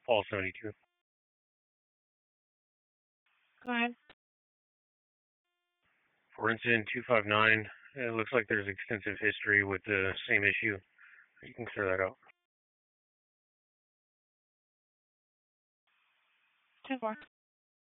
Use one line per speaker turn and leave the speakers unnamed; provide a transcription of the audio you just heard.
Paul 72.
Go ahead.
For incident 259, it looks like there's extensive history with the same issue. You can clear that out.
10-4.